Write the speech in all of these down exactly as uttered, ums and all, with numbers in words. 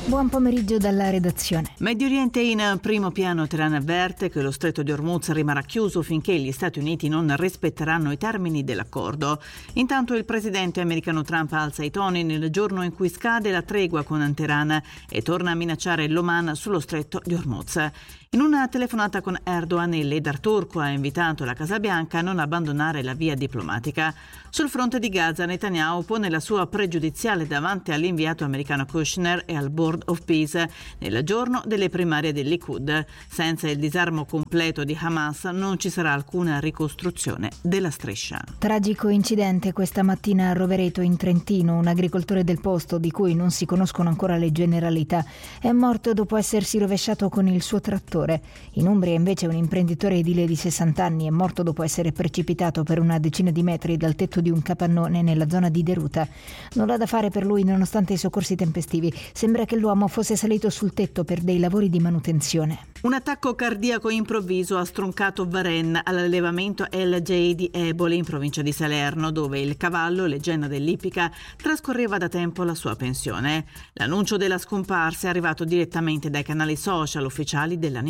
Buon pomeriggio dalla redazione. Medio Oriente in primo piano. Teheran avverte che lo stretto di Hormuz rimarrà chiuso finché gli Stati Uniti non rispetteranno i termini dell'accordo. Intanto il presidente americano Trump alza i toni nel giorno in cui scade la tregua con Teheran e torna a minacciare l'Oman sullo stretto di Hormuz. In una telefonata con Erdogan, il leader turco ha invitato la Casa Bianca a non abbandonare la via diplomatica. Sul fronte di Gaza, Netanyahu pone la sua pregiudiziale davanti all'inviato americano Kushner e al Board of Peace nel giorno delle primarie del Likud. Senza il disarmo completo di Hamas non ci sarà alcuna ricostruzione della striscia. Tragico incidente questa mattina a Rovereto in Trentino. Un agricoltore del posto, di cui non si conoscono ancora le generalità, è morto dopo essersi rovesciato con il suo trattore. In Umbria invece un imprenditore edile di sessanta anni è morto dopo essere precipitato per una decina di metri dal tetto di un capannone nella zona di Deruta. Nulla da fare per lui nonostante i soccorsi tempestivi. Sembra che l'uomo fosse salito sul tetto per dei lavori di manutenzione. Un attacco cardiaco improvviso ha stroncato Varennes all'allevamento L J di Eboli in provincia di Salerno, dove il cavallo, leggenda dell'ippica, trascorreva da tempo la sua pensione. L'annuncio della scomparsa è arrivato direttamente dai canali social ufficiali dell'animale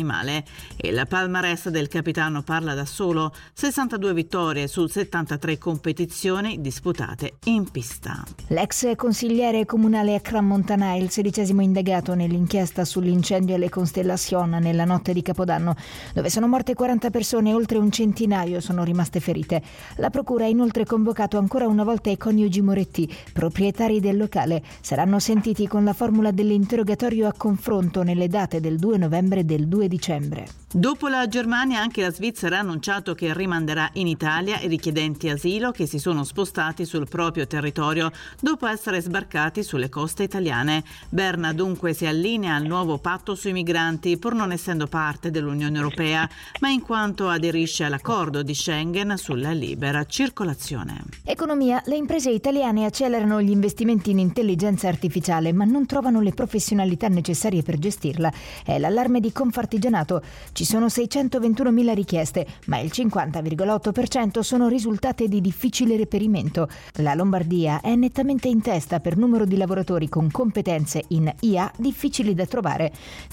e il palmarès del capitano parla da solo: sessantadue vittorie su settantatré competizioni disputate in pista. L'ex consigliere comunale Akram Montana è il sedicesimo indagato nell'inchiesta sull'incendio alle Constellation nella notte di Capodanno, dove sono morte quaranta persone e oltre un centinaio sono rimaste ferite. La procura ha inoltre convocato ancora una volta i coniugi Moretti, proprietari del locale. Saranno sentiti con la formula dell'interrogatorio a confronto nelle date del due novembre e del due dicembre. Dopo la Germania, anche la Svizzera ha annunciato che rimanderà in Italia i richiedenti asilo che si sono spostati sul proprio territorio dopo essere sbarcati sulle coste italiane. Berna dunque si allinea al nuovo patto sui migranti, pur non essendo parte dell'Unione Europea, ma in quanto aderisce all'accordo di Schengen sulla libera circolazione. Economia. Le imprese italiane accelerano gli investimenti in intelligenza artificiale, ma non trovano le professionalità necessarie per gestirla. È l'allarme di Confartigianato. Ci sono seicentoventunomila richieste, ma il cinquanta virgola otto per cento sono risultate di difficile reperimento. La Lombardia è nettamente in testa per numero di lavoratori con competenze in I A difficili da trovare.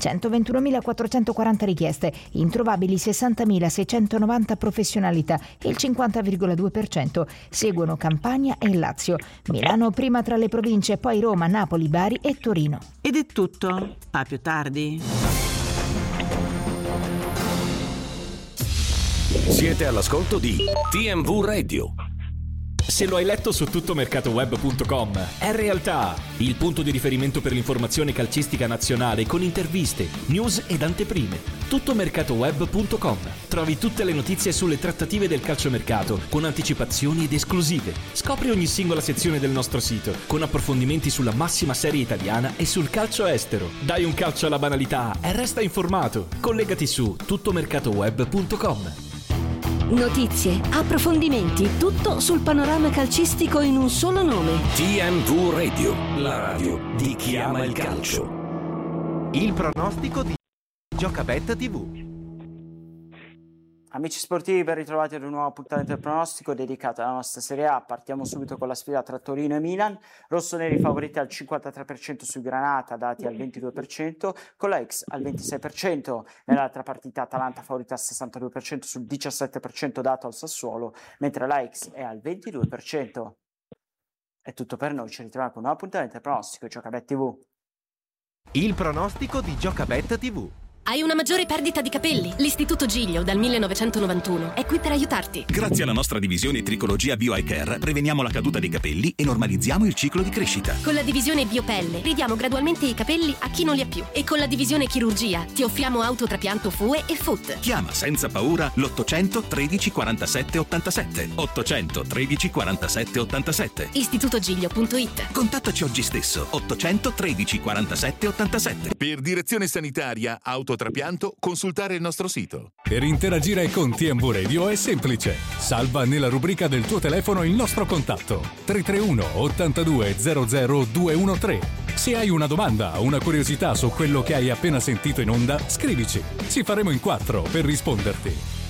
centoventunomilaquattrocentoquaranta richieste, introvabili sessantamila seicentonovanta professionalità, il cinquanta virgola due per cento. Seguono Campania e Lazio. Milano prima tra le province, poi Roma, Napoli, Bari e Torino. Ed è tutto. A più tardi. Siete all'ascolto di T M V Radio. Se lo hai letto su tuttomercatoweb punto com, è realtà il punto di riferimento per l'informazione calcistica nazionale con interviste, news ed anteprime. tuttomercatoweb punto com. Trovi tutte le notizie sulle trattative del calciomercato con anticipazioni ed esclusive. Scopri ogni singola sezione del nostro sito con approfondimenti sulla massima serie italiana e sul calcio estero. Dai un calcio alla banalità e resta informato. Collegati su tuttomercatoweb punto com. Notizie, approfondimenti, tutto sul panorama calcistico in un solo nome. T M V Radio, la radio di chi ama il calcio. Il pronostico di Giocabet tivù. Amici sportivi, ben ritrovati ad un nuovo appuntamento del pronostico dedicato alla nostra Serie A. Partiamo subito con la sfida tra Torino e Milan. Rossoneri favoriti al cinquantatré per cento su Granata, dati al ventidue per cento, con la X al ventisei per cento. Nell'altra partita Atalanta favorita al sessantadue per cento sul diciassette per cento dato al Sassuolo, mentre la X è al ventidue per cento. È tutto per noi, ci ritroviamo con un nuovo appuntamento del pronostico Giocabet tivù. Il pronostico di Giocabet tivù. Hai una maggiore perdita di capelli? L'Istituto Giglio dal millenovecentonovantuno è qui per aiutarti. Grazie alla nostra divisione Tricologia Bio Eye Care preveniamo la caduta dei capelli e normalizziamo il ciclo di crescita. Con la divisione Biopelle ridiamo gradualmente i capelli a chi non li ha più. E con la divisione Chirurgia ti offriamo autotrapianto F U E e F U T. Chiama senza paura l'ottocento tredici quarantasette ottantasette. ottocento tredici quarantasette ottantasette. istituto giglio punto it. Contattaci oggi stesso. ottocento tredici quarantasette ottantasette. Per direzione sanitaria, autotrapianto, consultare il nostro sito. Per interagire con T M V Radio è semplice. Salva nella rubrica del tuo telefono il nostro contatto tre tre uno ottantadue zero zero due uno tre. Se hai una domanda o una curiosità su quello che hai appena sentito in onda, scrivici. Ci faremo in quattro per risponderti.